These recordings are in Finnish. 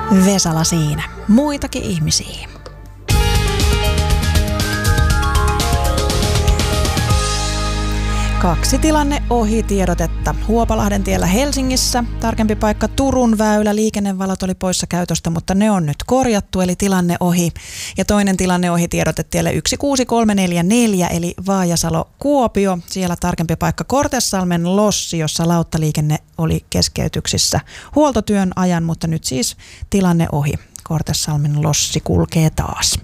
Vesala siinä. Muitakin ihmisiä. Kaksi tilanne ohi -tiedotetta. Huopalahden tiellä Helsingissä. Tarkempi paikka Turun väylä. Liikennevalot oli poissa käytöstä, mutta ne on nyt korjattu, eli tilanne ohi. Ja toinen tilanne ohi -tiedote tielle 16344, eli Vaajasalo-Kuopio. Siellä tarkempi paikka Kortesalmen lossi, jossa lauttaliikenne oli keskeytyksissä huoltotyön ajan, mutta nyt siis tilanne ohi. Kortesalmen lossi kulkee taas.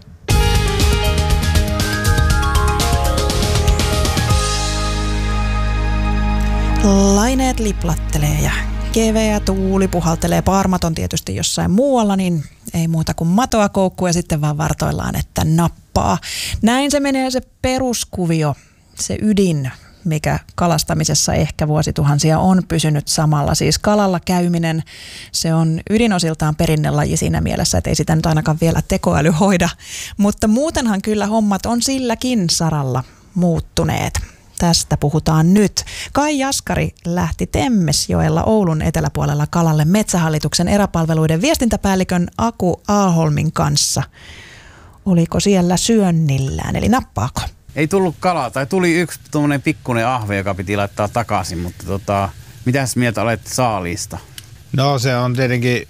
Laineet liplattelee ja keveä tuuli puhaltelee. Parmat on tietysti jossain muualla, niin ei muuta kuin matoa koukkuu ja sitten vaan vartoillaan, että nappaa. Näin se menee se peruskuvio, se ydin, mikä kalastamisessa ehkä vuosituhansia on pysynyt samalla. Siis kalalla käyminen, se on ydinosiltaan perinnelaji siinä mielessä, että ei sitä nyt ainakaan vielä tekoäly hoida. Mutta muutenhan kyllä hommat on silläkin saralla muuttuneet. Tästä puhutaan nyt. Kai Jaskari lähti Temmesjoella Oulun eteläpuolella kalalle Metsähallituksen eräpalveluiden viestintäpäällikön Aku Alholmin kanssa. Oliko siellä syönnillään, eli nappaako? Ei tullut kalaa, tai tuli yksi tuommoinen pikkuinen ahve, joka piti laittaa takaisin, mutta mitäs mieltä olet saaliista? No se on tietenkin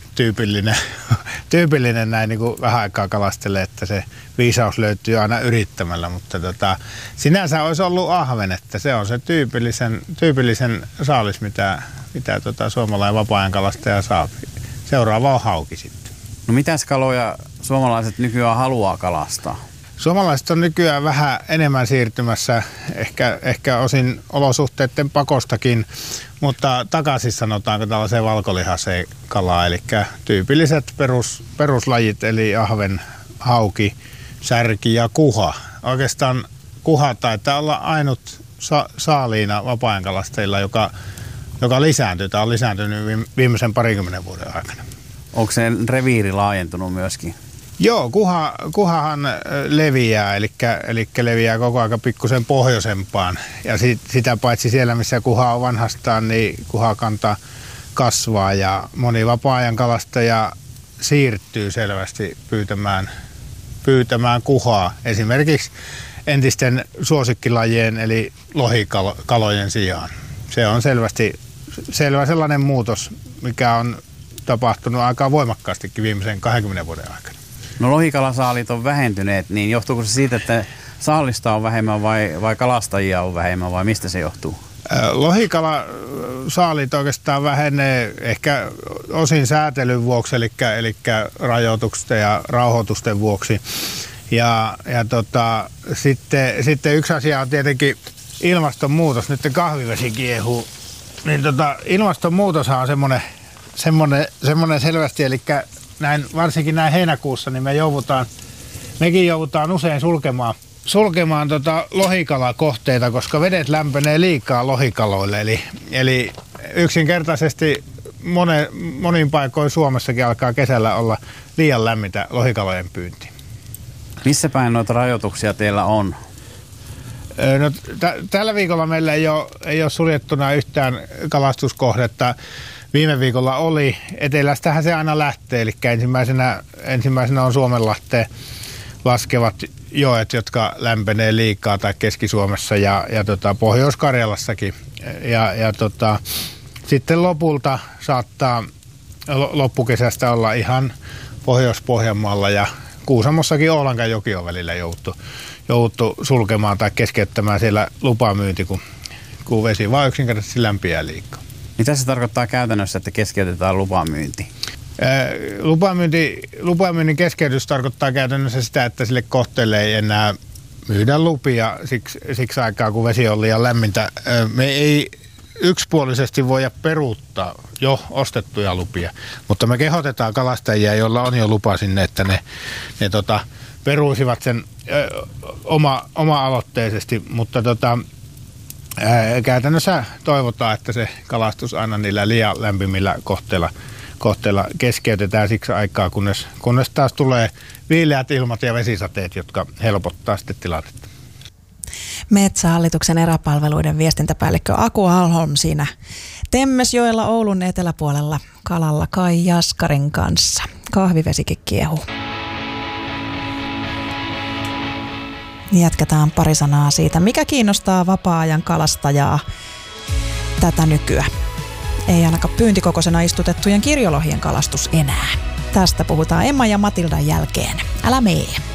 tyypillinen näin niin kuin vähän aikaa kalastelee, että se viisaus löytyy aina yrittämällä, mutta sinänsä olisi ollut ahven, että se on se tyypillisen saalis, mitä suomalainen vapaa-ajan kalastaja saa. Seuraava on hauki sitten. No mitäs kaloja suomalaiset nykyään haluaa kalastaa? Suomalaiset on nykyään vähän enemmän siirtymässä, ehkä osin olosuhteiden pakostakin, mutta takaisin sanotaanko tällaiseen valkolihaseen kalaa, eli tyypilliset peruslajit, eli ahven, hauki, särki ja kuha. Oikeastaan kuha taitaa olla ainut saaliina vapaa-ajan kalastajilla, joka lisääntyy. Tämä on lisääntynyt viimeisen 20 vuoden aikana. Onko se reviiri laajentunut myöskin? Joo, kuhahan leviää, eli leviää koko ajan pikkusen pohjoisempaan. Ja sitä paitsi siellä, missä kuha on vanhastaan, niin kuhakanta kasvaa ja moni vapaa-ajan kalastaja siirtyy selvästi pyytämään kuhaa. Esimerkiksi entisten suosikkilajien eli lohikalojen sijaan. Se on selvä sellainen muutos, mikä on tapahtunut aika voimakkaastikin viimeisen 20 vuoden aikana. No lohikalasaalit on vähentyneet, niin johtuuko se siitä, että saalista on vähemmän vai kalastajia on vähemmän vai mistä se johtuu? Lohikalasaalit oikeastaan vähenee ehkä osin säätelyn vuoksi, eli rajoitusten ja rauhoitusten vuoksi. Ja sitten yksi asia on tietenkin ilmastonmuutos. Nyt kahvivesi kiehuu. Niin ilmastonmuutoshan on semmoinen selvästi, eli varsinkin näin heinäkuussa, niin mekin joudutaan usein sulkemaan lohikalakohteita, koska vedet lämpenee liikaa lohikaloille. Eli yksinkertaisesti monin paikoin Suomessakin alkaa kesällä olla liian lämmintä lohikalojen pyynti. Missä päin noita rajoituksia teillä on? No, tällä viikolla meillä ei ole suljettuna yhtään kalastuskohdetta. Viime viikolla oli. Etelästähän se aina lähtee, eli ensimmäisenä on Suomenlahteen laskevat joet, jotka lämpenee liikaa, tai Keski-Suomessa ja Pohjois-Karjalassakin. Sitten lopulta saattaa loppukesästä olla ihan Pohjois-Pohjanmaalla ja Kuusamossakin Oulanganjoki on välillä jouduttu sulkemaan tai keskeyttämään siellä lupamyynti, kun vesi vaan yksinkertaisesti lämpiää liikaa. Mitä se tarkoittaa käytännössä, että keskeytetään lupamyynti? Lupamyynnin keskeytys tarkoittaa käytännössä sitä, että sille kohteelle ei enää myydä lupia siksi aikaa, kun vesi on liian lämmintä. Me ei yksipuolisesti voida peruuttaa jo ostettuja lupia, mutta me kehotetaan kalastajia, joilla on jo lupa sinne, että ne peruisivat sen oma-aloitteisesti, mutta käytännössä toivotaan, että se kalastus aina niillä liian lämpimillä kohteilla keskeytetään siksi aikaa, kunnes taas tulee viileät ilmat ja vesisateet, jotka helpottaa sitten tilannetta. Metsähallituksen eräpalveluiden viestintäpäällikkö Aku Alholm siinä Temmesjoella Oulun eteläpuolella kalalla Kai Jaskarin kanssa. Kahvivesikin kiehuu. Jatketaan pari sanaa siitä, mikä kiinnostaa vapaa-ajan kalastajaa tätä nykyä. Ei ainakaan pyyntikokoisena istutettujen kirjolohien kalastus enää. Tästä puhutaan Emma ja Matildan jälkeen. Älä mee!